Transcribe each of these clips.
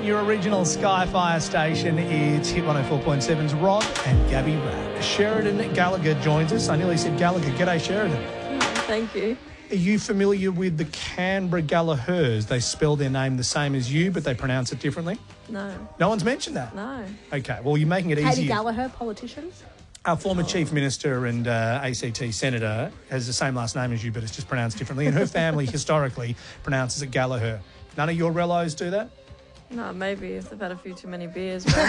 your original Sky Fire station. It's Hit 104.7's Rod and Gabby Rapp. Sheridan Gallagher joins us. I nearly said Gallagher. G'day, Sheridan. Thank you. Are you familiar with the Canberra Gallaghers? They spell their name the same as you, but they pronounce it differently? No. No one's mentioned that? No. Okay, well, you're making it Katie easier. Gallagher, politician. Our former Chief Minister and ACT Senator has the same last name as you, but it's just pronounced differently. And her family historically pronounces it Gallagher. None of your relos do that? No, maybe if they've had a few too many beers. You've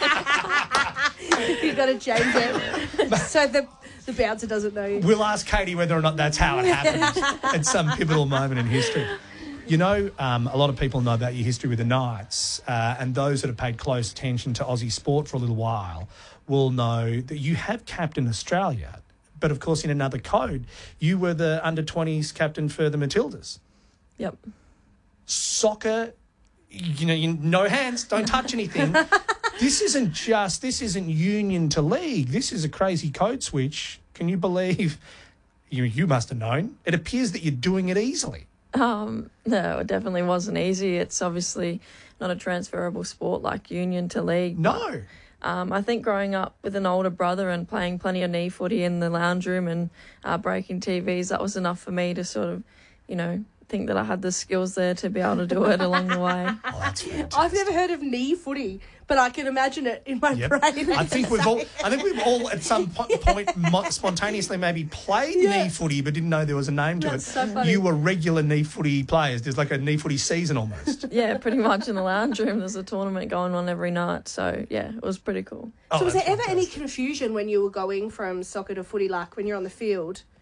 got to change it. So the bouncer doesn't know you. We'll ask Katie whether or not that's how it happened at some pivotal moment in history. You know, a lot of people know about your history with the Knights, and those that have paid close attention to Aussie sport for a little while will know that you have captained Australia, but of course in another code. You were the under-20s captain for the Matildas. Yep. Soccer, no hands, don't touch anything. This isn't union to league. This is a crazy code switch. Can you believe? You must have known. It appears that you're doing it easily. No, it definitely wasn't easy. It's obviously not a transferable sport like union to league. No. I think growing up with an older brother and playing plenty of knee footy in the lounge room and breaking TVs, that was enough for me to sort of, think that I had the skills there to be able to do it along the way. Oh, that's fantastic. I've never heard of knee footy, but I can imagine it in my brain. I think we've all at some point spontaneously maybe played knee footy, but didn't know there was a name to That's it. so funny. You were regular knee footy players. There's like a knee footy season almost. Yeah, pretty much in the lounge room. There's a tournament going on every night. So, yeah, it was pretty cool. So was there that's ever any fantastic. confusion when you were going from soccer to footy, like when you're on the field?